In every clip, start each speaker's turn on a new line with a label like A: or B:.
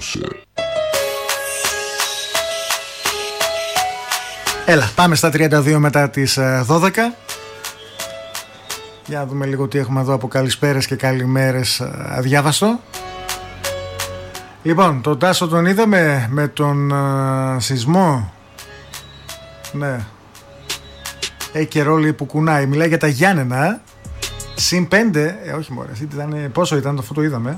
A: Έλα, πάμε στα 32 μετά τις 12. Για να δούμε λίγο τι έχουμε εδώ από καλησπέρες και καλημέρες αδιάβαστο. Λοιπόν, τον Τάσο τον είδαμε με τον σεισμό. Ναι. Έχει καιρό λέει που κουνάει. Μιλάει για τα Γιάννενα. Συν 5. Όχι μωρέ, πόσο ήταν αυτό το είδαμε.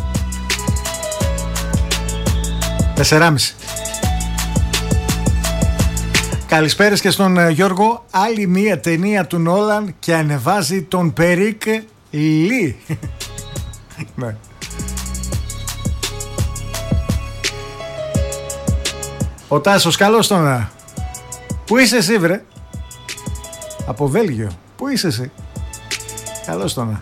A: 4,5. Καλησπέρες και στον Γιώργο. Άλλη μία ταινία του Νόλαν και ανεβάζει τον Περίκ Λί. Ναι. Ο Τάσος, καλώς τον. Πού είσαι εσύ βρε? Από Βέλγιο. Πού είσαι εσύ? Καλώς τον.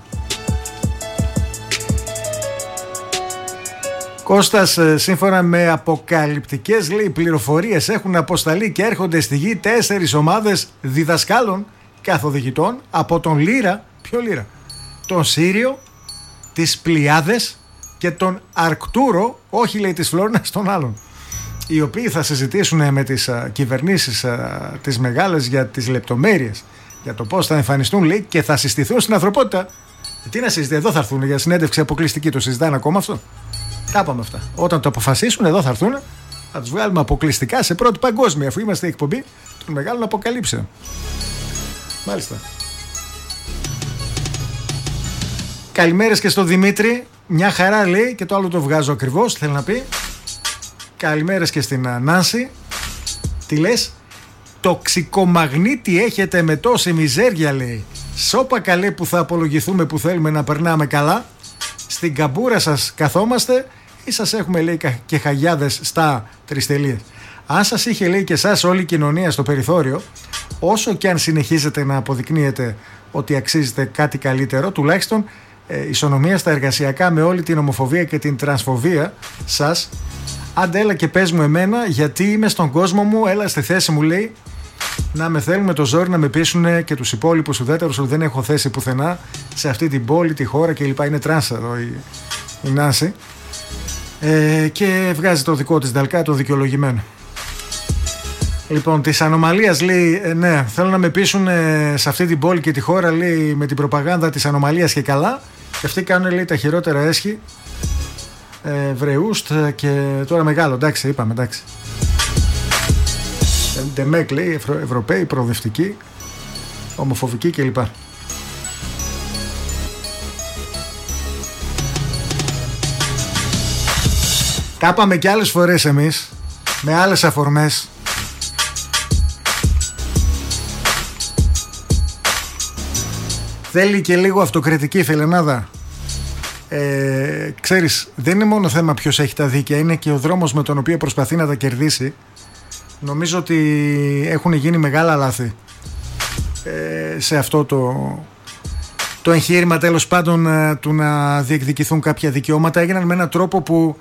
A: Κώστας, σύμφωνα με αποκαλυπτικές λέει πληροφορίες έχουν αποσταλεί και έρχονται στη γη 4 ομάδες διδασκάλων καθοδηγητών από τον Λύρα, ποιο Λύρα, τον Σύριο, τις Πλιάδες και τον Αρκτούρο, όχι λέει της Φλόρινας, τον άλλον, οι οποίοι θα συζητήσουν με τις κυβερνήσεις τις μεγάλες για τις λεπτομέρειες, για το πώς θα εμφανιστούν λέει και θα συστηθούν στην ανθρωπότητα. Τι να συζητήσουν, εδώ θα έρθουν για συνέντευξη αποκλειστική, το συζητάνε ακόμα αυτό? Τα είπαμε αυτά. Όταν το αποφασίσουν, εδώ θα έρθουν. Θα τους βγάλουμε αποκλειστικά σε πρώτη παγκόσμια, αφού είμαστε η εκπομπή των μεγάλων αποκαλύψεων. Μάλιστα. Καλημέρες και στο Δημήτρη. Μια χαρά λέει και το άλλο το βγάζω ακριβώς. Θέλει να πει. Καλημέρες και στην Νάνση. Τι λες? Τοξικομαγνήτη έχετε με τόση μιζέρια λέει. Σώπα καλέ που θα απολογηθούμε που θέλουμε να περνάμε καλά. Στην καμπούρα σας καθόμαστε ή σας έχουμε λέει και χαγιάδες στα τριστελίες? Αν σας είχε λέει και εσάς όλη η κοινωνία στο περιθώριο, όσο και αν συνεχίζετε να αποδεικνύετε ότι αξίζετε κάτι καλύτερο, τουλάχιστον ισονομία στα εργασιακά με όλη την ομοφοβία και την τρανσφοβία σας, άντε έλα και πες μου εμένα γιατί είμαι στον κόσμο μου, έλα στη θέση μου λέει, να με θέλουν με το ζόρι να με πείσουν και τους υπόλοιπους ουδέτερους ότι δεν έχω θέση πουθενά σε αυτή την πόλη, τη χώρα κλπ. Είναι τρανς εδώ η Νάση και βγάζει το δικό της νταλκά, το δικαιολογημένο. Λοιπόν, της ανομαλίας λέει, ναι, θέλω να με πείσουν σε αυτή την πόλη και τη χώρα λέει με την προπαγάνδα της ανομαλίας και καλά, και αυτοί κάνουν λέει τα χειρότερα έσχη, Βρεούστ και τώρα μεγάλο, εντάξει είπαμε, εντάξει. Ντεμέκ λέει, Ευρωπαίοι, προοδευτικοί, ομοφοβικοί κλπ. Τα είπαμε και άλλες φορές εμείς, με άλλες αφορμές. Θέλει και λίγο αυτοκριτική φιλενάδα. Ξέρεις, δεν είναι μόνο θέμα ποιος έχει τα δίκαια, είναι και ο δρόμος με τον οποίο προσπαθεί να τα κερδίσει. Νομίζω ότι έχουν γίνει μεγάλα λάθη σε αυτό το εγχείρημα τέλος πάντων του να διεκδικηθούν κάποια δικαιώματα. Έγιναν με έναν τρόπο που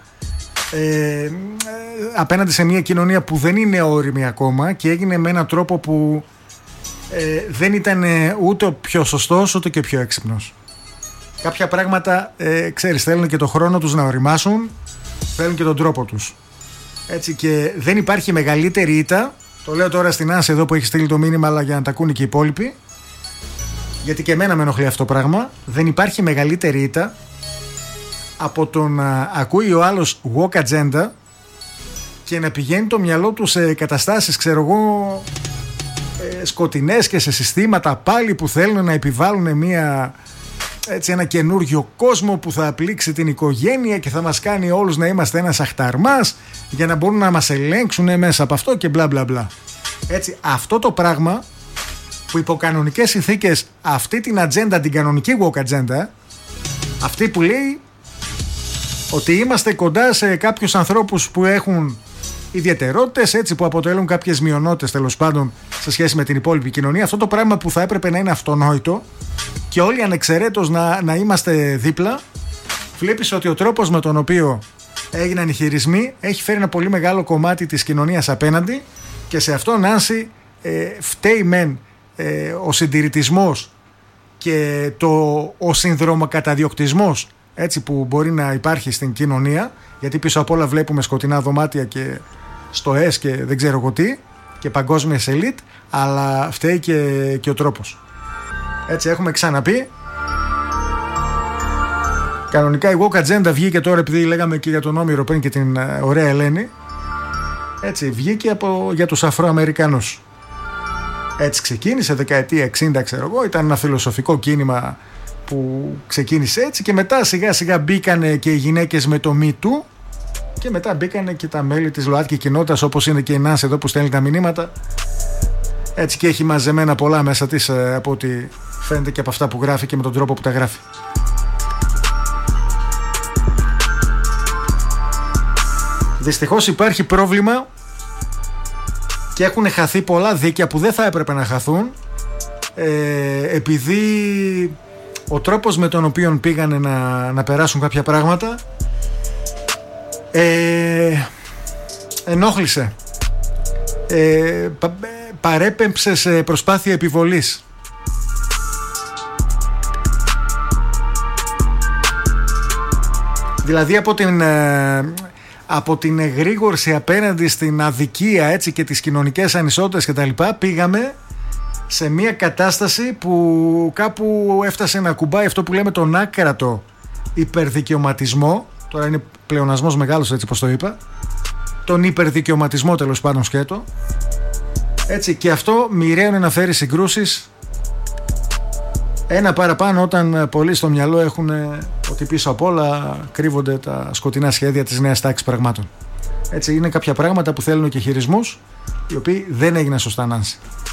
A: απέναντι σε μια κοινωνία που δεν είναι όριμη ακόμα, και έγινε με έναν τρόπο που δεν ήταν ούτε ο πιο σωστός ούτε και πιο έξυπνος. Κάποια πράγματα ξέρεις, θέλουν και το χρόνο τους να οριμάσουν, θέλουν και τον τρόπο τους. Έτσι, και δεν υπάρχει μεγαλύτερη ήττα. Το λέω τώρα στην Άση εδώ που έχει στείλει το μήνυμα, αλλά για να τα ακούνε και οι υπόλοιποι, γιατί και εμένα με ενοχλεί αυτό το πράγμα. Δεν υπάρχει μεγαλύτερη ήττα από το να ακούει ο άλλος woke agenda και να πηγαίνει το μυαλό του σε καταστάσεις, ξέρω εγώ, σκοτεινές και σε συστήματα πάλι που θέλουν να επιβάλλουν ένα καινούργιο κόσμο που θα πλήξει την οικογένεια και θα μας κάνει όλους να είμαστε ένας αχταρμάς για να μπορούν να μας ελέγξουν μέσα από αυτό και μπλα μπλα μπλα. Έτσι, αυτό το πράγμα που υπό κανονικές συνθήκες, αυτή την ατζέντα, την κανονική woke agenda, αυτή που λέει ότι είμαστε κοντά σε κάποιους ανθρώπους που έχουν ιδιαιτερότητες, έτσι, που αποτελούν κάποιες μειονότητες τέλος πάντων σε σχέση με την υπόλοιπη κοινωνία, αυτό το πράγμα που θα έπρεπε να είναι αυτονόητο και όλοι ανεξαιρέτως να είμαστε δίπλα, βλέπεις ότι ο τρόπος με τον οποίο έγιναν οι χειρισμοί έχει φέρει ένα πολύ μεγάλο κομμάτι της κοινωνίας απέναντι, και σε αυτό, Νάνση, φταίει μεν ο συντηρητισμός και ο συνδρομοκαταδιοκτισμός έτσι, που μπορεί να υπάρχει στην κοινωνία, γιατί πίσω απ' όλα βλέπουμε σκοτεινά δωμάτια και στοές και δεν ξέρω εγώ τι και παγκόσμιες ελίτ, αλλά φταίει και ο τρόπος. Έτσι, έχουμε ξαναπεί. Κανονικά η woke agenda βγήκε τώρα, επειδή λέγαμε και για τον Όμηρο πριν και την ωραία Ελένη, έτσι, βγήκε για τους Αφροαμερικανούς. Έτσι ξεκίνησε δεκαετία 60, ξέρω εγώ, ήταν ένα φιλοσοφικό κίνημα που ξεκίνησε έτσι, και μετά σιγά σιγά μπήκανε και οι γυναίκες με το Me Too, και μετά μπήκανε και τα μέλη της ΛΟΑΤΚΙ κοινότητας, όπως είναι και η Νάνση εδώ που στέλνει τα μηνύματα, έτσι, και έχει μαζεμένα πολλά μέσα της, από ό,τι φαίνεται και από αυτά που γράφει και με τον τρόπο που τα γράφει. Δυστυχώς υπάρχει πρόβλημα και έχουν χαθεί πολλά δίκαια που δεν θα έπρεπε να χαθούν, επειδή ο τρόπος με τον οποίο πήγανε να περάσουν κάποια πράγματα ενόχλησε, παρέπεμψε σε προσπάθεια επιβολής. Δηλαδή από την εγρήγορση απέναντι στην αδικία, έτσι, και τις κοινωνικές ανισότητες και τα λοιπά, πήγαμε σε μια κατάσταση που κάπου έφτασε να κουμπάει αυτό που λέμε τον άκρατο υπερδικαιωματισμό. Τώρα είναι πλεονασμός μεγάλος, έτσι πως το είπα, τον υπερδικαιωματισμό τέλος πάντων σκέτο, έτσι, και αυτό μοιραίο να φέρει συγκρούσεις ένα παραπάνω, όταν πολλοί στο μυαλό έχουν ότι πίσω απ' όλα κρύβονται τα σκοτεινά σχέδια της νέας τάξης πραγμάτων. Έτσι, είναι κάποια πράγματα που θέλουν και χειρισμούς, οι οποίοι δεν έγιναν σωστά, Νάνση.